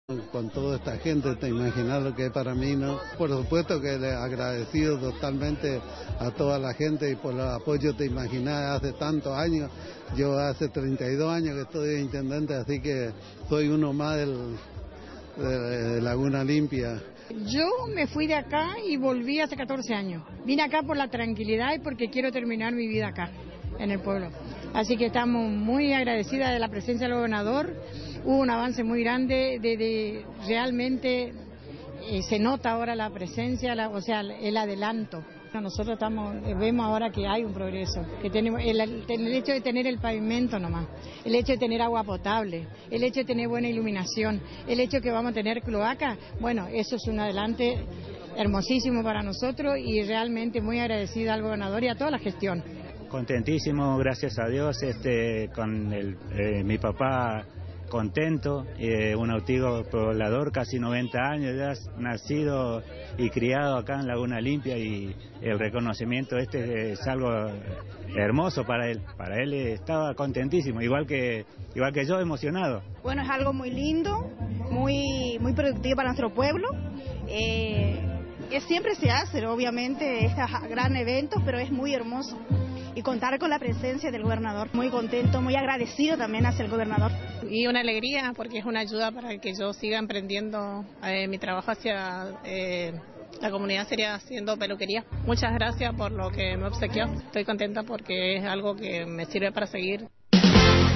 Con toda esta gente, te imaginas lo que es para mí, ¿no? Por supuesto que le agradecido totalmente a toda la gente y por el apoyo, te imaginas, hace tantos años, yo hace 32 años que estoy de intendente, así que soy uno más de Laguna Limpia. Yo me fui de acá y volví hace 14 años. Vine acá por la tranquilidad y porque quiero terminar mi vida acá, en el pueblo. Así que estamos muy agradecidas de la presencia del gobernador. Hubo un avance muy grande, realmente se nota ahora la presencia, o sea, el adelanto. Nosotros vemos ahora que hay un progreso, que tenemos el hecho de tener el pavimento nomás, el hecho de tener agua potable, el hecho de tener buena iluminación, el hecho de que vamos a tener cloaca, bueno, eso es un adelante hermosísimo para nosotros y realmente muy agradecida al gobernador y a toda la gestión. Contentísimo, gracias a Dios, con mi papá contento, un antiguo poblador, casi 90 años, ya nacido y criado acá en Laguna Limpia, y el reconocimiento es algo hermoso para él estaba contentísimo, igual que yo, emocionado. Bueno, es algo muy lindo, muy productivo para nuestro pueblo, que siempre se hace, obviamente, estos gran eventos, pero es muy hermoso. Y contar con la presencia del gobernador. Muy contento, muy agradecido también hacia el gobernador. Y una alegría porque es una ayuda para que yo siga emprendiendo mi trabajo hacia la comunidad, sería haciendo peluquería. Muchas gracias por lo que me obsequió. Estoy contenta porque es algo que me sirve para seguir.